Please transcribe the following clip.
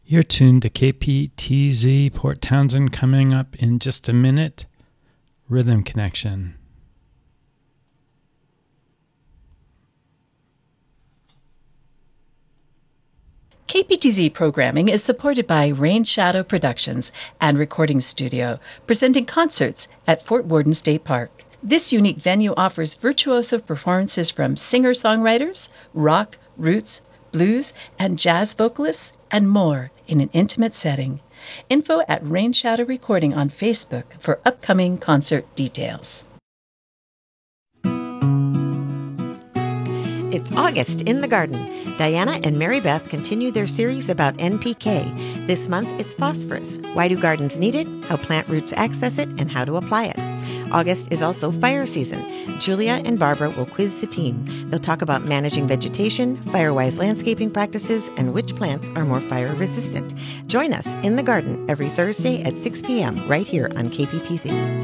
You're tuned to KPTZ Port Townsend. Coming up in just a minute, Rhythm Connection. KPTZ programming is supported by Rain Shadow Productions and Recording Studio, presenting concerts at Fort Worden State Park. This unique venue offers virtuoso performances from singer-songwriters, rock, roots, blues, and jazz vocalists, and more in an intimate setting. Info at Rain Shadow Recording on Facebook for upcoming concert details. It's August in the Garden. Diana and Mary Beth continue their series about NPK. This month, it's phosphorus. Why do gardens need it? How plant roots access it, and how to apply it. August is also fire season. Julia and Barbara will quiz the team. They'll talk about managing vegetation, fire-wise landscaping practices, and which plants are more fire-resistant. Join us in the garden every Thursday at 6 p.m. right here on KPTZ.